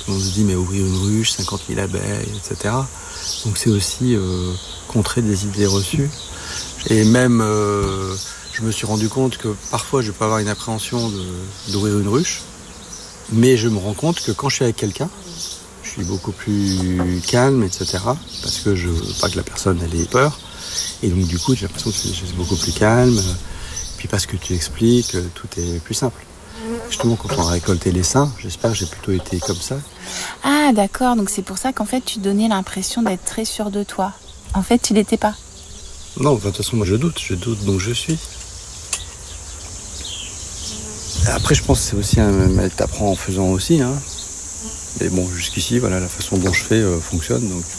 tout le monde se dit mais ouvrir une ruche, 50 000 abeilles, etc. Donc c'est aussi contrer des idées reçues. Et même, je me suis rendu compte que parfois je peux avoir une appréhension d'ouvrir une ruche, mais je me rends compte que quand je suis avec quelqu'un, je suis beaucoup plus calme, etc. Parce que je veux pas que la personne elle ait peur. Et donc du coup, j'ai l'impression que je suis beaucoup plus calme. Puis parce que tu expliques, tout est plus simple. Justement, quand on a récolté les seins, j'espère que j'ai plutôt été comme ça. Ah d'accord, donc c'est pour ça qu'en fait tu donnais l'impression d'être très sûr de toi. En fait, tu l'étais pas. Non, de toute façon, moi je doute, donc je suis. Après, je pense que c'est aussi t'apprends en faisant aussi. Hein. Mais bon, jusqu'ici, voilà, la façon dont je fais fonctionne. Donc,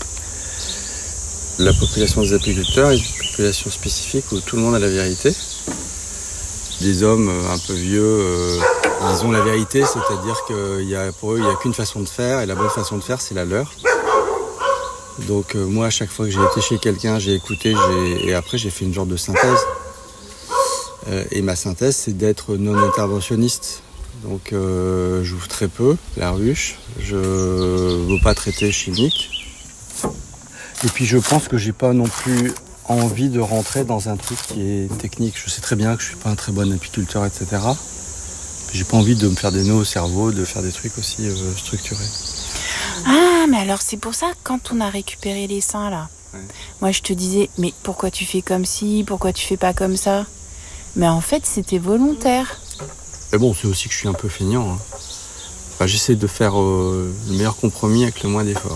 la population des apiculteurs est une population spécifique où tout le monde a la vérité. Des hommes un peu vieux, ils ont la vérité, c'est-à-dire que pour eux, il n'y a qu'une façon de faire, et la bonne façon de faire, c'est la leur. Donc moi, à chaque fois que j'ai été chez quelqu'un, j'ai écouté, et après j'ai fait une genre de synthèse. Et ma synthèse, c'est d'être non interventionniste. Donc j'ouvre très peu la ruche, je ne veux pas traiter chimique. Et puis je pense que j'ai pas non plus envie de rentrer dans un truc qui est technique. Je sais très bien que je suis pas un très bon apiculteur, etc. J'ai pas envie de me faire des nœuds au cerveau, de faire des trucs aussi structurés. Ah, mais alors c'est pour ça que quand on a récupéré les seins là, moi je te disais, mais pourquoi tu fais comme ci, pourquoi tu fais pas comme ça? Mais en fait c'était volontaire. Mais bon, c'est aussi que je suis un peu feignant. Hein. Enfin, j'essaie de faire le meilleur compromis avec le moins d'efforts.